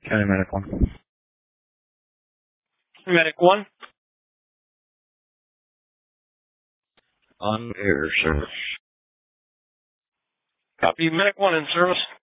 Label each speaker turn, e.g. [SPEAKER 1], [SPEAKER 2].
[SPEAKER 1] County Medic 1.
[SPEAKER 2] Medic 1.
[SPEAKER 1] On air service.
[SPEAKER 2] Copy. Medic 1 in service.